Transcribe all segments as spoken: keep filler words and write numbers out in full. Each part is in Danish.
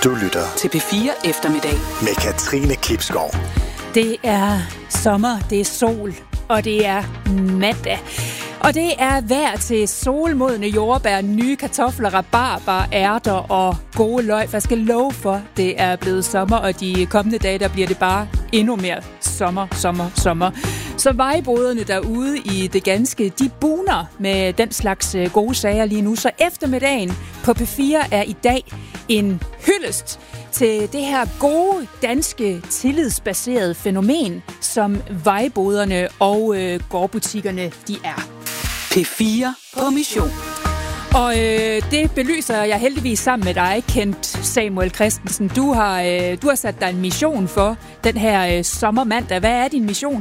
Du lytter til P fire Eftermiddag med Katrine Klipskov. Det er sommer, det er sol, og det er mandag. Og det er vejr til solmodne jordbær, nye kartofler, rabarber, ærter og gode løg. Jeg skal love for, det er blevet sommer, og de kommende dage, der bliver det bare endnu mere sommer, sommer, sommer. Så vejboderne derude i det ganske, de buner med den slags gode sager lige nu. Så eftermiddagen på P fire er i dag en hyldest til det her gode, danske, tillidsbaserede fænomen, som vejboderne og øh, gårdbutikkerne, de er. P fire på mission. Og øh, det belyser jeg heldigvis sammen med dig, Kent Samuel Christensen. Du har, øh, du har sat dig en mission for den her øh, sommermandag. Hvad er din mission?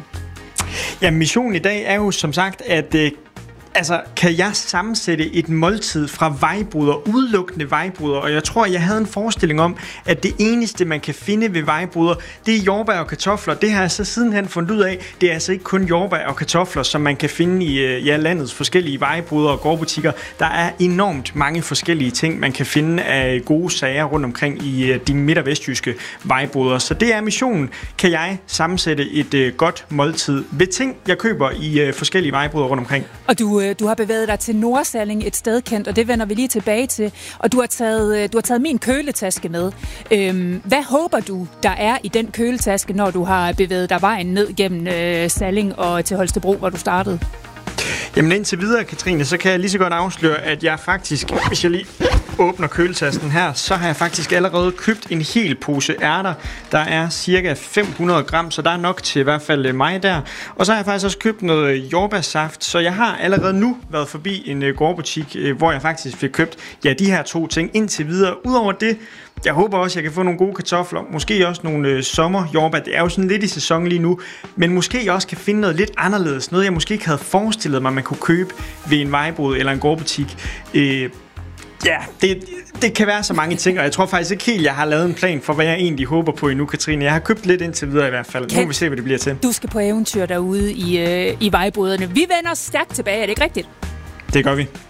Ja, missionen i dag er jo som sagt, at øh, altså, kan jeg sammensætte et måltid fra vejboder, udelukkende vejboder, og jeg tror, jeg havde en forestilling om, at det eneste, man kan finde ved vejboder, det er jordbær og kartofler. Det har jeg så sidenhen fundet ud af, det er altså ikke kun jordbær og kartofler, som man kan finde i ja, landets forskellige vejboder og gårdbutikker. Der er enormt mange forskellige ting, man kan finde af gode sager rundt omkring i de midt- og vestjyske vejboder. Så det er missionen. Kan jeg sammensætte et uh, godt måltid ved ting, jeg køber i uh, forskellige vejboder rundt omkring? Og du Du har bevæget dig til Nordsalling, et sted kendt, og det vender vi lige tilbage til. Og du har taget, du har taget min køletaske med. Øhm, hvad håber du, der er i den køletaske, når du har bevæget dig vejen ned gennem øh, Salling og til Holstebro, hvor du startede? Jamen indtil videre, Katrine, så kan jeg lige så godt afsløre, at jeg faktisk, hvis jeg lige åbner køletasken her, så har jeg faktisk allerede købt en hel pose ærter. Der er cirka fem hundrede gram, så der er nok til i hvert fald mig der. Og så har jeg faktisk også købt noget jordbærsaft, så jeg har allerede nu været forbi en gårdbutik, hvor jeg faktisk fik købt ja, de her to ting indtil videre. Udover det, jeg håber også, at jeg kan få nogle gode kartofler, måske også nogle øh, sommerjordbær. Det er jo sådan lidt i sæson lige nu, men måske jeg også kan finde noget lidt anderledes. Noget, jeg måske ikke havde forestillet mig, man kunne købe ved en vejbod eller en gårdbutik. Øh, ja, det, det kan være så mange ting, og jeg tror faktisk ikke helt, jeg har lavet en plan for, hvad jeg egentlig håber på endnu, Katrine. Jeg har købt lidt indtil videre i hvert fald. Nu må vi se, hvad det bliver til. Du skal på eventyr derude i, øh, i vejboderne. Vi vender stærkt tilbage, er det ikke rigtigt? Det gør vi.